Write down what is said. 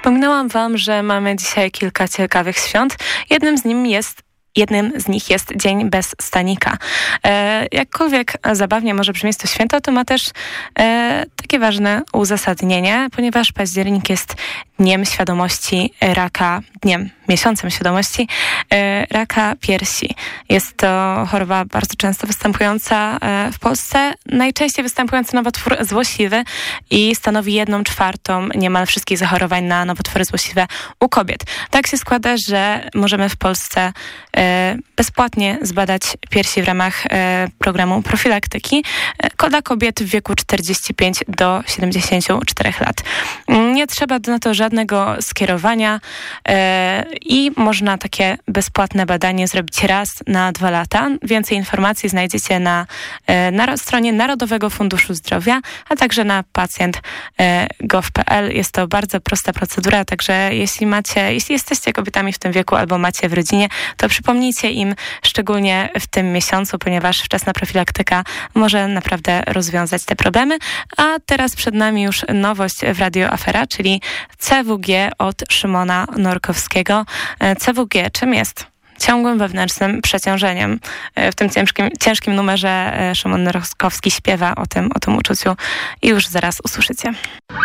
Wspominałam wam, że mamy dzisiaj kilka ciekawych świąt. Jednym z nich jest Dzień bez stanika. Jakkolwiek zabawnie może brzmieć to święto, to ma też takie ważne uzasadnienie, ponieważ październik jest dniem świadomości raka, miesiącem świadomości raka piersi. Jest to choroba bardzo często występująca w Polsce, najczęściej występujący nowotwór złośliwy i stanowi 1/4 niemal wszystkich zachorowań na nowotwory złośliwe u kobiet. Tak się składa, że możemy w Polsce bezpłatnie zbadać piersi w ramach programu profilaktyki dla kobiet w wieku 45 do 74 lat. Nie trzeba na to żadnego skierowania i można takie bezpłatne badanie zrobić raz na 2 lata. Więcej informacji znajdziecie na stronie Narodowego Funduszu Zdrowia, a także na pacjent.gov.pl. Jest to bardzo prosta procedura, także jeśli jesteście kobietami w tym wieku albo macie w rodzinie, to przypomnijcie im, szczególnie w tym miesiącu, ponieważ wczesna profilaktyka może naprawdę rozwiązać te problemy. A teraz przed nami już nowość w Radio Afera, czyli CWG od Szymona Norkowskiego. CWG czym jest? Ciągłym wewnętrznym przeciążeniem. W tym ciężkim numerze Szymon Norkowski śpiewa o tym uczuciu i już zaraz usłyszycie.